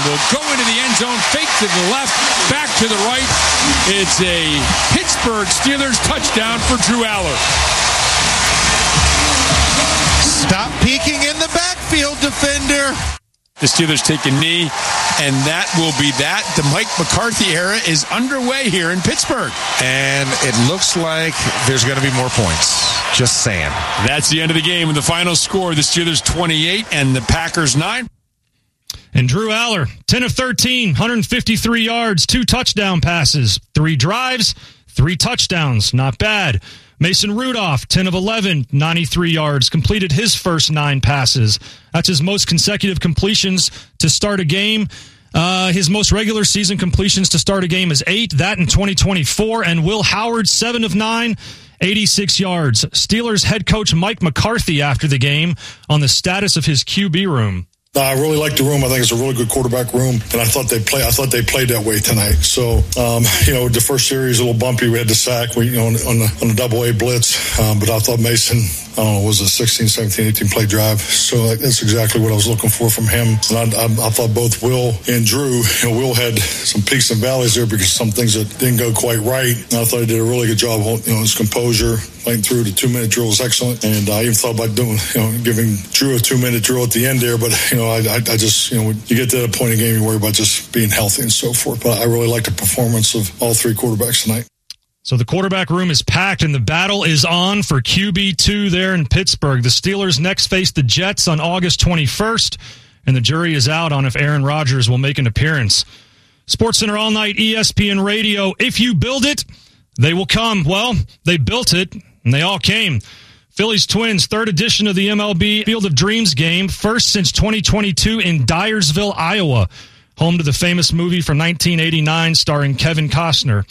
will go into the end zone, fake to the left, back to the right. It's a Pittsburgh Steelers touchdown for Drew Aller. Stop peeking in the backfield, defender. The Steelers take a knee, and that will be that. The Mike McCarthy era is underway here in Pittsburgh. And it looks like there's going to be more points. Just saying. That's the end of the game. And the final score, the Steelers 28 and the Packers 9. And Drew Aller, 10 of 13, 153 yards, 2 touchdown passes, 3 drives, 3 touchdowns. Not bad. Mason Rudolph, 10 of 11, 93 yards, completed his first 9 passes. That's his most consecutive completions to start a game. His most regular season completions to start a game is 8, that in 2024. And Will Howard, 7 of 9, 86 yards. Steelers head coach Mike McCarthy after the game on the status of his QB room. I really like the room. I think it's a really good quarterback room, and I thought they played that way tonight. So, the first series a little bumpy. We had the sack, on the double-A blitz, but I thought Mason, was a 16, 17, 18 play drive. So that's exactly what I was looking for from him. And I thought both Will and Drew, Will had some peaks and valleys there because some things that didn't go quite right. And I thought he did a really good job, his composure. Playing through the 2-minute drill was excellent, and I even thought about giving Drew a 2-minute drill at the end there. But I just when you get to that point in the game, you worry about just being healthy and so forth. But I really like the performance of all 3 quarterbacks tonight. So the quarterback room is packed, and the battle is on for QB2 there in Pittsburgh. The Steelers next face the Jets on August 21st, and the jury is out on if Aaron Rodgers will make an appearance. SportsCenter All Night, ESPN Radio. If you build it, they will come. Well, they built it, and they all came. Phillies Twins, 3rd edition of the MLB Field of Dreams game, first since 2022 in Dyersville, Iowa, home to the famous movie from 1989 starring Kevin Costner.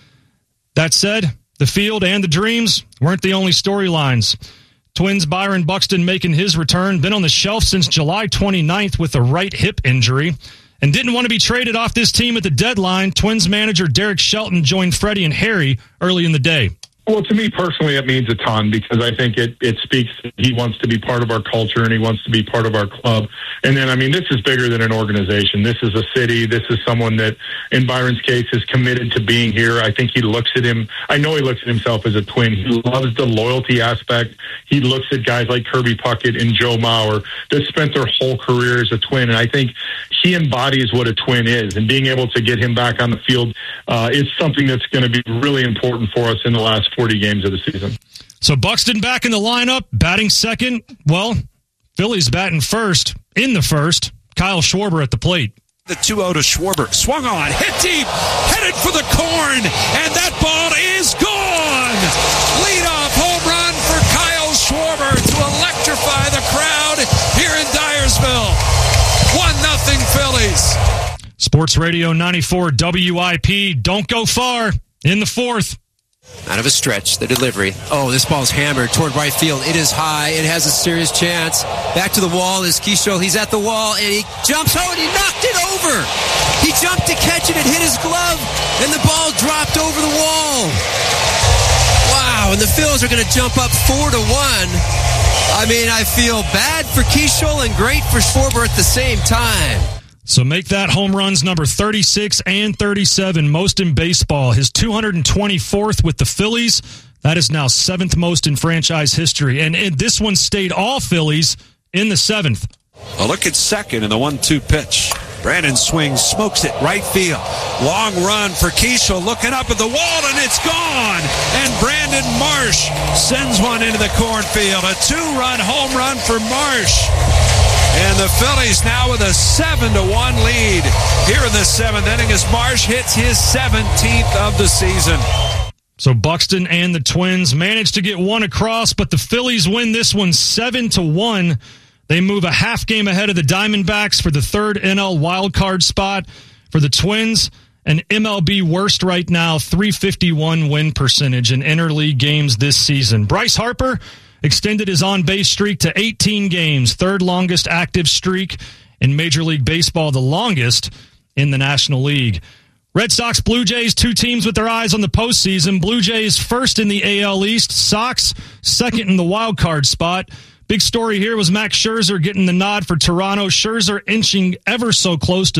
That said, the field and the dreams weren't the only storylines. Twins Byron Buxton making his return, been on the shelf since July 29th with a right hip injury, and didn't want to be traded off this team at the deadline. Twins manager Derek Shelton joined Freddie and Harry early in the day. Well, to me personally, it means a ton because I think it speaks that he wants to be part of our culture and he wants to be part of our club. And then, this is bigger than an organization. This is a city. This is someone that, in Byron's case, is committed to being here. I think he looks at him. I know he looks at himself as a Twin. He loves the loyalty aspect. He looks at guys like Kirby Puckett and Joe Mauer that spent their whole career as a Twin. And I think he embodies what a Twin is. And being able to get him back on the field is something that's going to be really important for us in the last 40 games of the season. So Buxton back in the lineup, batting second. Well, Phillies batting first in the first. Kyle Schwarber at the plate. The 2-0 to Schwarber. Swung on, hit deep, headed for the corn, and that ball is gone! Leadoff home run for Kyle Schwarber to electrify the crowd here in Dyersville. 1-0 Phillies. Sports Radio 94 WIP. Don't go far in the 4th. Out of a stretch, the delivery. Oh, this ball's hammered toward right field. It is high. It has a serious chance. Back to the wall is Keyshaw. He's at the wall, and he jumps and he knocked it over. He jumped to catch it. It hit his glove, and the ball dropped over the wall. Wow, and the Phils are going to jump up 4-1. I feel bad for Keyshaw and great for Schwarber at the same time. So make that home runs number 36 and 37, most in baseball. His 224th with the Phillies. That is now 7th most in franchise history. And this one stayed all Phillies in the 7th. A look at second in the 1-2 pitch. Brandon swings, smokes it right field. Long run for Keishel, looking up at the wall, and it's gone. And Brandon Marsh sends one into the cornfield. A 2-run home run for Marsh. And the Phillies now with a 7-1 lead here in the 7th inning as Marsh hits his 17th of the season. So Buxton and the Twins managed to get one across, but the Phillies win this one 7-1. They move a half game ahead of the Diamondbacks for the 3rd NL wildcard spot. For the Twins, an MLB worst right now, .351 win percentage in interleague games this season. Bryce Harper extended his on-base streak to 18 games, 3rd longest active streak in Major League Baseball, the longest in the National League. Red Sox, Blue Jays, 2 teams with their eyes on the postseason. Blue Jays first in the AL East, Sox second in the wild card spot. Big story here was Max Scherzer getting the nod for Toronto. Scherzer inching ever so close to